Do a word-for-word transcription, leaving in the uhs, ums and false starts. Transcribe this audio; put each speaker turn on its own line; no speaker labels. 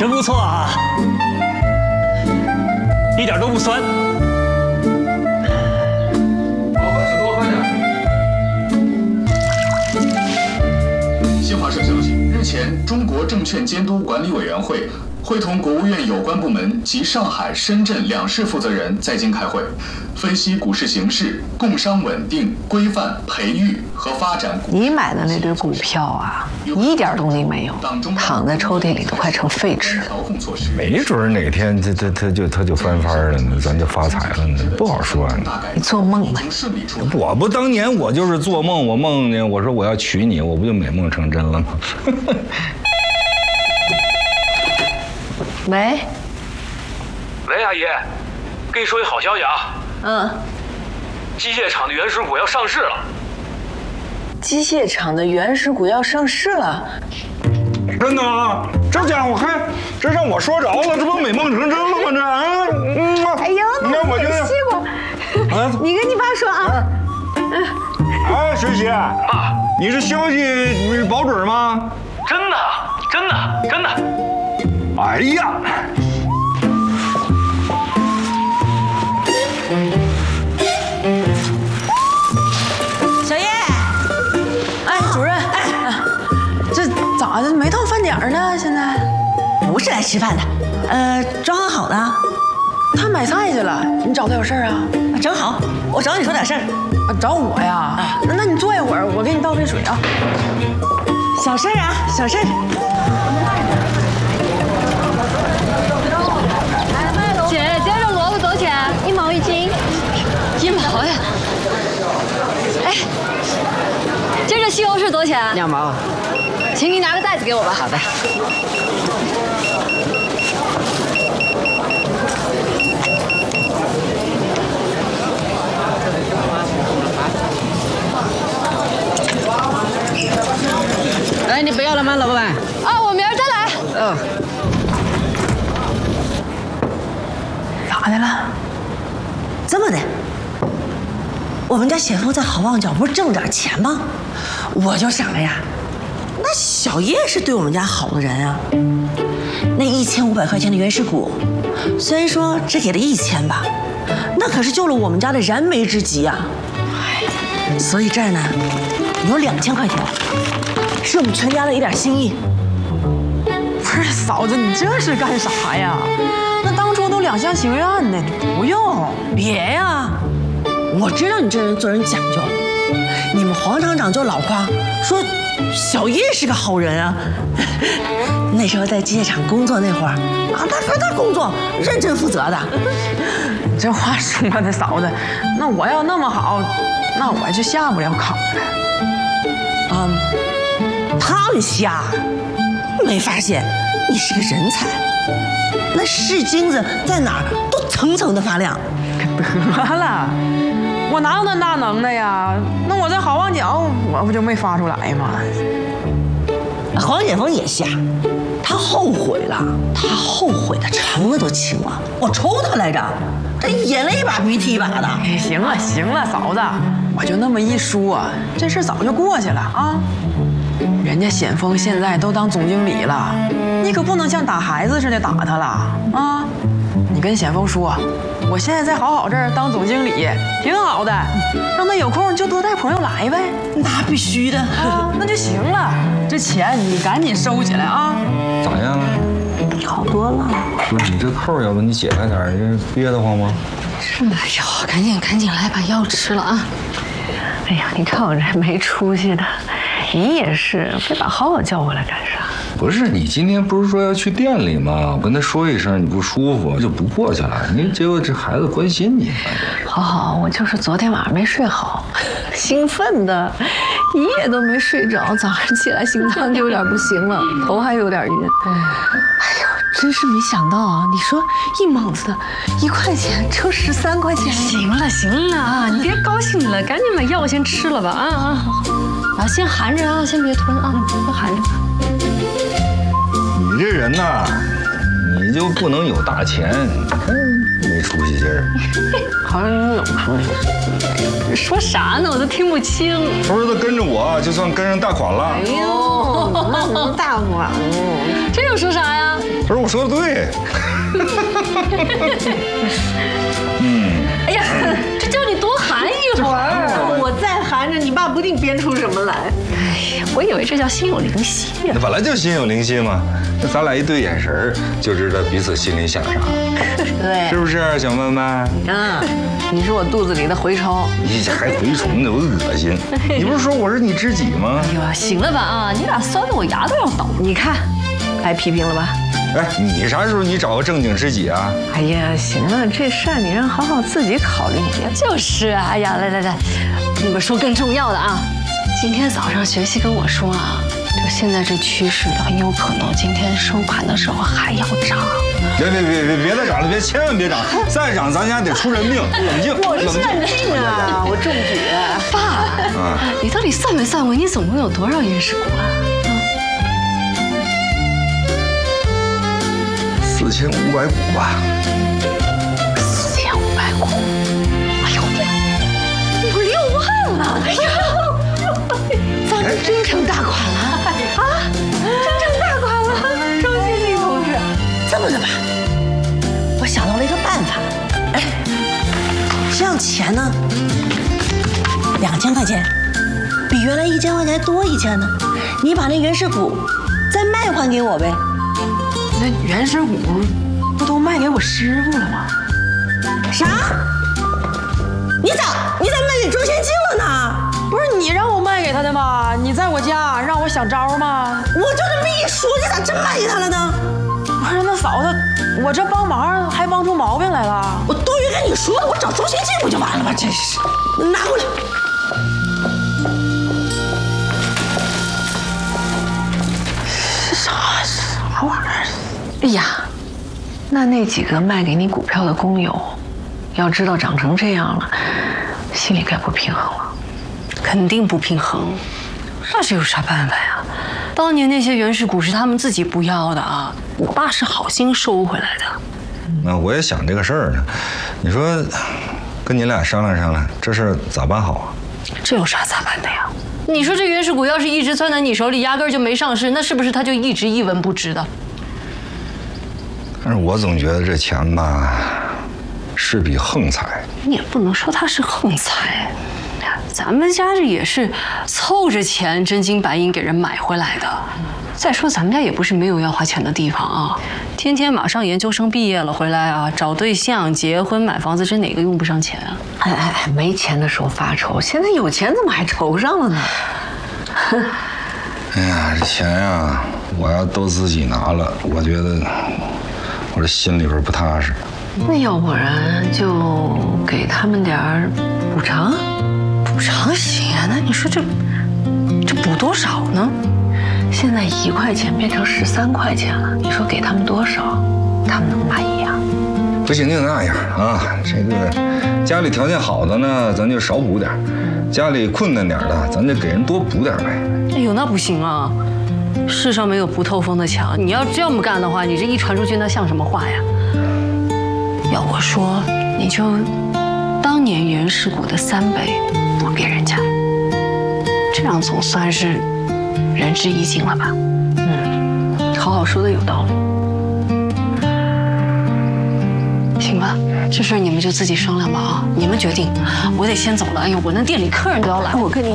真不错啊，一点都不酸。
好，喝水多喝点。新华社消息，日前，中国证券监督管理委员会会同国务院有关部门及上海、深圳两市负责人在京开会，分析股市形势，共商稳定、规范、培育和发展股。
你买的那堆股票啊，一点动静没有，躺在抽屉里都快成废纸了。
没准哪天他他他就他就翻番了呢，咱就发财了呢，不好说呢。
你做梦吧！
我不当年我就是做梦，我梦见我说我要娶你，我不就美梦成真了吗？
喂，
喂，阿姨，跟你说一好消息啊！
嗯，
机械厂的原始股要上市了。
机械厂的原始股要上市了？
真的啊？这家伙还这让我说着了，这不美梦成真了吗？这啊，嗯，
哎呦，那我西瓜，你跟你爸说啊。
嗯。哎，水姐，
爸，
你这消息保准吗？
真的，真的，真的。
哎呀！
小叶，哎，主任，哎，这咋的？没到饭点呢？现在
不是来吃饭的，呃，装好的。
他买菜去了，你找他有事儿啊？
正好，我找你说点事儿。
啊，找我呀？啊，那那你坐一会儿，我给你倒杯水啊。
小事儿啊，小事儿。
姐，今儿这萝卜多少钱？一毛一斤。一毛呀？哎，今儿这西红柿多少钱？
两毛。
请你拿个袋子给我吧。
好的。哎，你不要了吗，老板？
啊，我明儿再来。
嗯。
咋的了？
这么的，我们家显峰在好望角不是挣点钱吗？我就想了呀，那小叶是对我们家好的人啊。那一千五百块钱的原始股，虽然说只给了一千吧，那可是救了我们家的燃眉之急啊。所以这儿呢，有两千块钱，是我们全家的一点心意。
不是嫂子，你这是干啥呀？那当初都两厢情愿的，你不用。
别呀，我知道你这人做人讲究。你们黄厂长就老夸说小叶是个好人啊。那时候在机械厂工作那会儿啊，他说他工作认真负责的。
这话说的嫂子，那我要那么好，那我就下不了岗了。
嗯，他们瞎，没发现你是个人才。那是金子在哪儿都层层的发亮。
得了，我哪有那大能耐呀？那我在好望角，我不就没发出来吗？
黄显峰也瞎，他后悔了，他后悔的成了都轻了。我抽他来着，这眼泪一把鼻涕一把的。
行了行了，嫂子，我就那么一说，这事早就过去了啊。人家显峰现在都当总经理了，你可不能像打孩子似的打他了啊！你跟显峰说，我现在在好好这儿当总经理，挺好的，让他有空就多带朋友来呗。
那必须的
啊，那就行了。这钱你赶紧收起来啊！
咋样？
好多了。
不是你这扣，要不你解开点儿，这憋得慌吗？
是，哎呦，赶紧赶紧来把药吃了啊！
哎呀，你看我这没出息的，你也是，非把浩浩叫回来干啥？
不是，你今天不是说要去店里吗？我跟他说一声你不舒服，就不过去了。你结果这孩子关心你。
浩浩，我就是昨天晚上没睡好，兴奋的，一夜都没睡着，早上起来心脏就有点不行了，头还有点晕。哎呦，真是没想到啊！你说一猛子的一块钱挣十三块钱。
行了行了啊，你别高兴了，赶紧把药先吃了吧啊啊！啊，先含着啊，先别吞啊，先含着。
你这人呐，你就不能有大钱，没出息劲儿。
好像你有出息。
说啥呢？我都听不清。
他说他跟着我，就算跟上大款了。
哎呦，那什么大款？
这又说啥呀？
不是我说的对。嗯。
哎呀，这叫你多含一会儿。
我再含着，你爸不定编出什么来。
哎呀，我以为这叫心有灵犀呀。
那本来就心有灵犀嘛，那咱俩一对眼神就知道彼此心里想啥，
对，
是不是，小曼曼？
嗯，你是我肚子里的蛔虫。
你这还蛔虫呢，我恶心。你不是说我是你知己吗？
哎呀，行了吧啊，你俩酸的我牙都要倒。
你看，挨批评了吧？
哎，你啥时候你找个正经知己啊？
哎呀，行了，这事儿你让好好自己考虑。
就是啊，哎呀，来来来，你们说更重要的啊。今天早上学习跟我说啊，就现在这趋势很有可能今天收盘的时候还要涨。
别别别别别再涨了，别千万别涨，再涨咱家得出人命，冷静，
我
冷静。
算命啊，我中举。
爸，
啊，
你到底算没算过你总共有多少原始股啊？
四千五百股吧。
四千五百股，哎呦，五六万了！哎呀，咱们真成大款了啊！真成大款了，周经理同志。
这么的吧，我想到了一个办法，哎，这样钱呢，两千块钱，比原来一千块钱多一千呢，你把那原始股再卖还给我呗。
那原始股不都卖给我师傅了吗？
啥？你咋你咋卖给周先进了呢？
不是你让我卖给他的吗？你在我家让我想招吗？
我就这么一说，你咋真卖给他了呢？
不是那嫂子，我这帮忙还帮出毛病来了。
我多余跟你说了，我找周先进不就完了吗？真是，拿过来。
这啥啥玩意儿？哎呀，那那几个卖给你股票的工友，要知道长成这样了，心里该不平衡了。
肯定不平衡，那是有啥办法呀？当年那些原始股是他们自己不要的啊，我爸是好心收回来的。
那我也想这个事儿呢，你说跟你俩商量商量，这事儿咋办好啊？
这有啥咋办的呀？你说这原始股要是一直攥在你手里，压根儿就没上市，那是不是他就一直一文不值的？
但是我总觉得这钱吧，是笔横财。
你也不能说他是横财，咱们家这也是凑着钱真金白银给人买回来的。再说咱们家也不是没有要花钱的地方啊，天天马上研究生毕业了回来啊，找对象、结婚、买房子，这哪个用不上钱啊？
哎哎哎，没钱的时候发愁，现在有钱怎么还愁上了呢？
哎呀，这钱呀，我要都自己拿了，我觉得我这心里边不踏实。
那要不然就给他们点儿补偿。
补偿行啊，那你说这这补多少呢？
现在一块钱变成十三块钱了，你说给他们多少，他们能满意啊？
不行就那样啊，这个家里条件好的呢，咱就少补点；家里困难点的，咱就给人多补点呗。
哎呦，那不行啊！世上没有不透风的墙，你要这么干的话，你这一传出去，那像什么话呀？要我说，你就当年原始股的三倍补给人家，这样总算是仁至义尽了吧？
嗯，好好说的有道理。
行吧，这事儿你们就自己商量吧啊，你们决定。我得先走了，哎呦，我那店里客人都要来，
我跟你。